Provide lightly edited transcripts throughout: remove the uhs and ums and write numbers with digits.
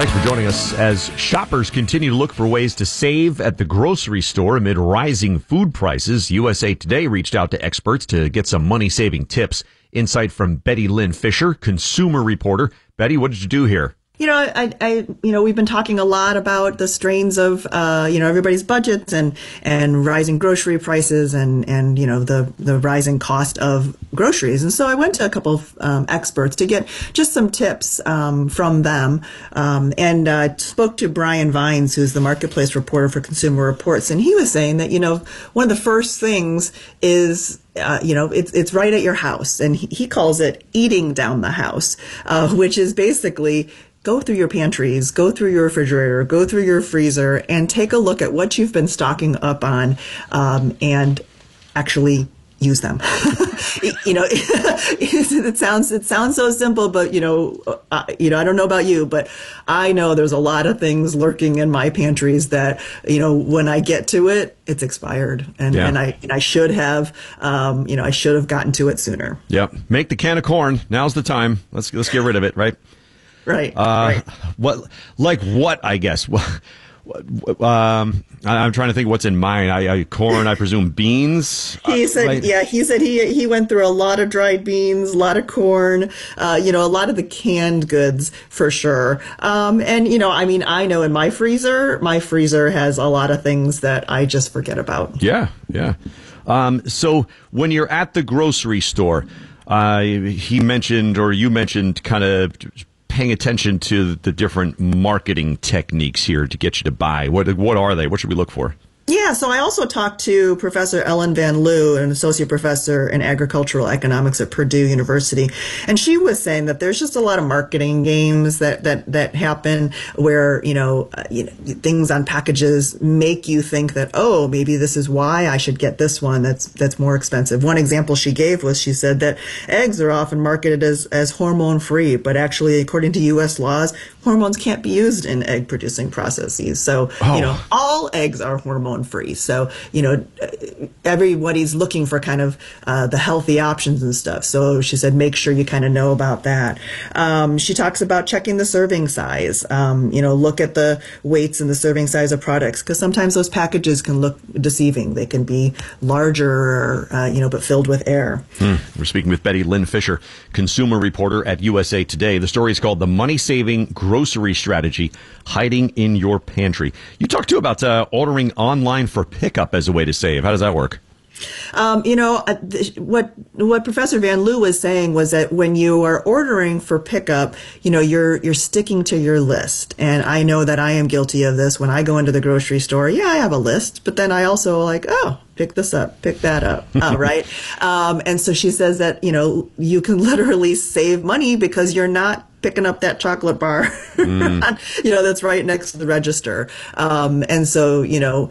Thanks for joining us as shoppers continue to look for ways to save at the grocery store amid rising food prices. USA Today reached out to experts to get some money-saving tips. Insight from Betty Lynn Fisher, consumer reporter. Betty, what did you do here? We've been talking a lot about the strains of, everybody's budgets and rising grocery prices and the rising cost of groceries. And so I went to a couple of experts to get just some tips from them and spoke to Brian Vines, who's the marketplace reporter for Consumer Reports. And he was saying that, one of the first things is it's right at your house. And he calls it eating down the house, which is basically go through your pantries, go through your refrigerator, go through your freezer, and take a look at what you've been stocking up on, and actually use them. It sounds so simple, but I don't know about you, but I know there's a lot of things lurking in my pantries that when I get to it, it's expired, and I should have gotten to it sooner. Yep, make the can of corn. Now's the time. Let's get rid of it, right? Right. What? I guess. I'm trying to think what's in mine. Corn, I presume beans. He said he went through a lot of dried beans, a lot of corn, a lot of the canned goods for sure. I know in my freezer has a lot of things that I just forget about. Yeah. So when you're at the grocery store, you mentioned kind of paying attention to the different marketing techniques here to get you to buy. What are they? What should we look for? Yeah, so I also talked to Professor Ellen Van Loo, an associate professor in agricultural economics at Purdue University, and she was saying that there's just a lot of marketing games that happen where things on packages make you think that, oh, maybe this is why I should get this one that's more expensive. One example she gave was she said that eggs are often marketed as hormone free, but actually, according to U.S. laws, hormones can't be used in egg producing processes. So all eggs are hormone free. So, everybody's looking for kind of the healthy options and stuff. So she said, make sure you kind of know about that. She talks about checking the serving size, look at the weights and the serving size of products, because sometimes those packages can look deceiving. They can be larger, but filled with air. We're speaking with Betty Lynn Fisher, consumer reporter at USA Today. The story is called The Money-Saving Grocery Strategy, Hiding in Your Pantry. You talked too about ordering online for pickup as a way to save. How does that work? What Professor Van Loo was saying was that when you are ordering for pickup, you're sticking to your list. And I know that I am guilty of this. When I go into the grocery store, I have a list, but then I also pick this up, pick that up, right? And so she says that, you can literally save money because you're not picking up that chocolate bar, that's right next to the register. And so,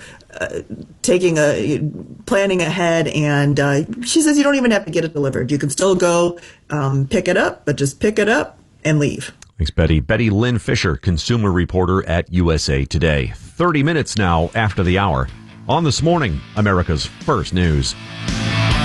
planning ahead, and she says you don't even have to get it delivered. You can still go pick it up, but just pick it up and leave. Thanks, Betty. Betty Lynn Fisher, consumer reporter at USA Today. 30 minutes now after the hour on This Morning, America's First News.